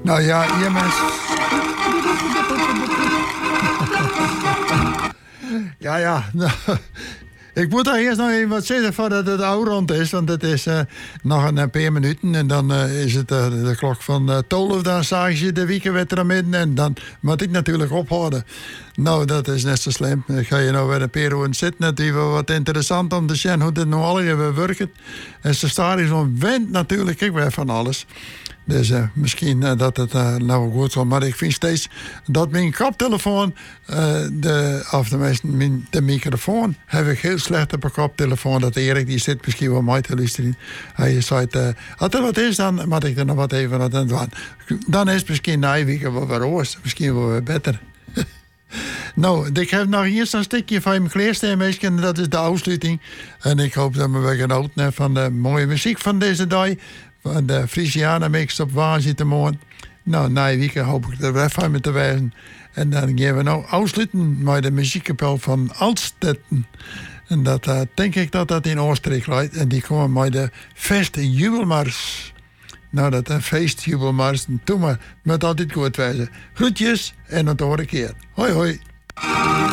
Nou ja, hier mensen. Ja. Nou, ik moet daar eerst nog even wat zeggen voordat het oud rond is. Want het is nog een paar minuten. En dan is het de klok van 12. Dan zag je de weekend midden. En dan moet ik natuurlijk ophouden. Nou, dat is net zo slim. Dan ga je nou weer een paar uur zitten. Het is wel wat interessant om te zien hoe dit nou allemaal werkt. En ze staan hier zo'n wind natuurlijk. Ik weet van alles. Dus misschien dat het nou goed zal. Maar ik vind steeds dat mijn koptelefoon, de microfoon, heb ik heel slecht op een koptelefoon. Dat Erik, die zit misschien wel mij te luisteren. Hij zei, als er wat is, dan moet ik er nog wat even aan doen. Dan is het misschien na een week wel weer roos. Misschien wel weer beter. Nou, ik heb nog eerst een stukje van mijn kleersteen. Dat is de afsluiting. En ik hoop dat we weer genoten hebben van de mooie muziek van deze dag. Van de Frisiana mix op Waanzien te morgen. Nou, na een week hoop ik er weer van te wijzen. En dan gaan we nou afsluiten met de muziekkapel van Altstetten. En dat denk ik dat in Oostenrijk ligt. En die komen met de feestjubelmars. Nou, dat een feestjubelmars. Doe maar, moet altijd goed wijzen. Groetjes en tot de volgende keer. Hoi, hoi.